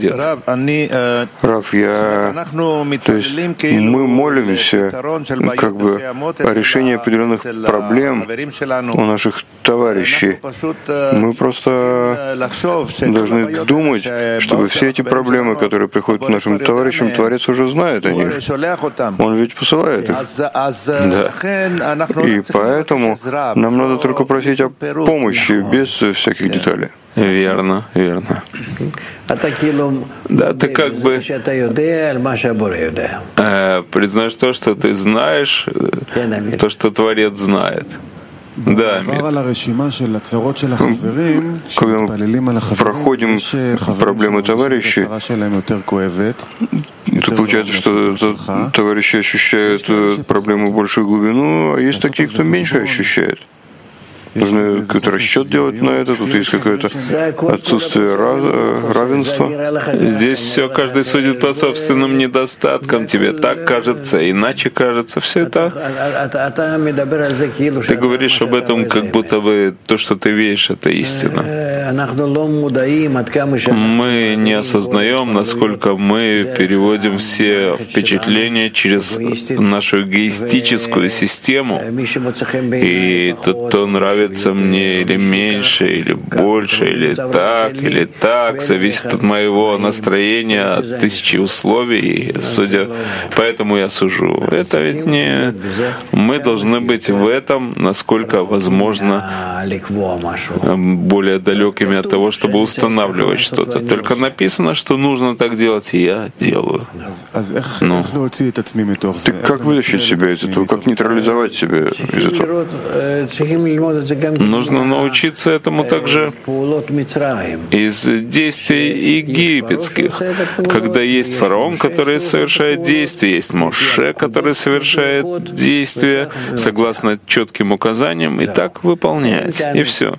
где-то. Рав, то есть мы молимся как бы о решении определенных проблем у наших товарищей. Мы просто должны думать, чтобы все эти проблемы, которые приходят к нашим товарищам, Творец уже знает о них. Он ведь посылает их. Да. И поэтому нам надо только просить о помощи, без всяких деталей. Верно, верно. Да, ты как бы признаешь то, что ты знаешь, то, что Творец знает. Да, когда мы проходим проблемы товарищей, то получается, что товарищи ощущают проблему в большую глубину, а есть такие, кто меньше ощущает. Нужно какой-то расчет делать на это, тут есть какое-то отсутствие равенства. Здесь все, каждый судит по собственным недостаткам. Тебе так кажется, иначе кажется. Все это. Ты говоришь об этом, как будто бы то, что ты видишь, это истина. Мы не осознаем, насколько мы переводим все впечатления через нашу эгоистическую систему. И тот, кто нравится мне или меньше, или больше, или так, зависит от моего настроения, от тысячи условий, и поэтому я сужу. Это ведь не... Мы должны быть в этом, насколько возможно, более далекими от того, чтобы устанавливать что-то. Только написано, что нужно так делать, и я делаю. Ну. Так как вытащить себя из этого? Как нейтрализовать себя из этого? Нужно научиться этому также из действий египетских. Когда есть фараон, который совершает действия, есть Моше, который совершает действия согласно четким указаниям, и так выполнять. И все.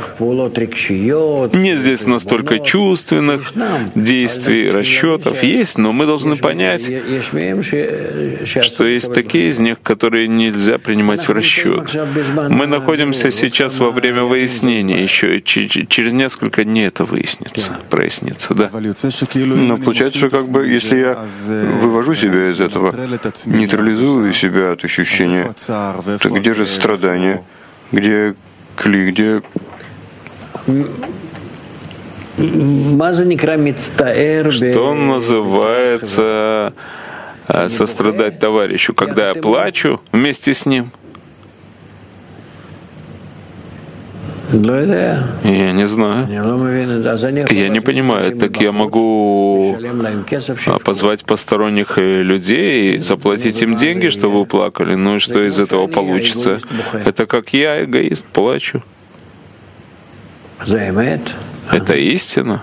Нет здесь настолько чувственных действий, расчетов. Есть, но мы должны понять, что есть такие из них, которые нельзя принимать в расчет. Мы находимся сейчас во время выяснения, еще через несколько дней это выяснится, прояснится, да. Но получается, что как бы, если я вывожу себя из этого, нейтрализую себя от ощущения, то где же страдание, где кли, где... Что называется сострадать товарищу, когда я плачу вместе с ним? Я не знаю. Я не понимаю. Так я могу позвать посторонних людей и заплатить им деньги, чтобы вы плакали. Ну и что из этого получится? Это как я, эгоист, плачу. Это истина?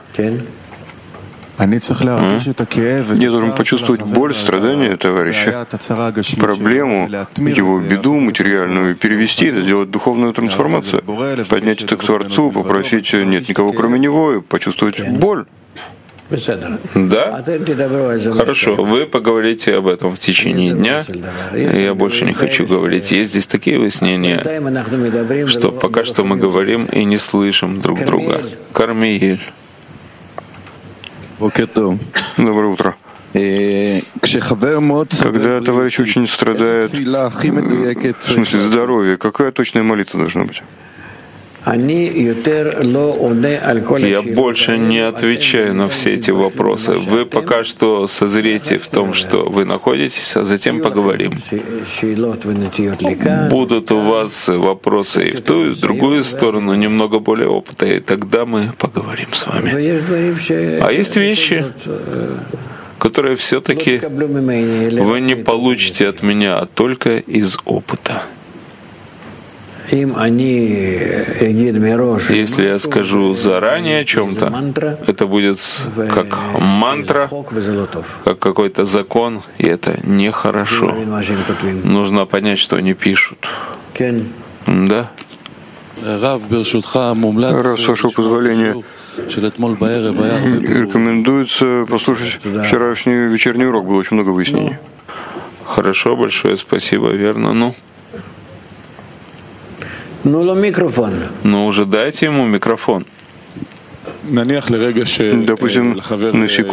Я должен почувствовать боль, страдания товарища, проблему, его беду материальную, перевести это, сделать духовную трансформацию, поднять это к Творцу, попросить нет никого кроме Него, и почувствовать боль. Да? Хорошо, вы поговорите об этом в течение дня. Я больше не хочу говорить. Есть здесь такие выяснения, что пока что мы говорим и не слышим друг друга. Кармиель. Доброе утро. Когда товарищ очень страдает, в смысле здоровья, какая точная молитва должна быть? Я больше не отвечаю на все эти вопросы. Вы пока что созрейте в том, что вы находитесь, а затем поговорим. Будут у вас вопросы и в ту, и в другую сторону, немного более опыта, и тогда мы поговорим с вами. А есть вещи, которые все-таки вы не получите от меня, а только из опыта. Если я скажу заранее о чем-то, это будет как мантра, как какой-то закон, и это нехорошо. Нужно понять, что они пишут. Да? Рав, с вашего позволения, рекомендуется послушать вчерашний вечерний урок, было очень много выяснений. Хорошо, большое спасибо, верно. Ну уже дайте ему микрофон. Допустим, на секунду.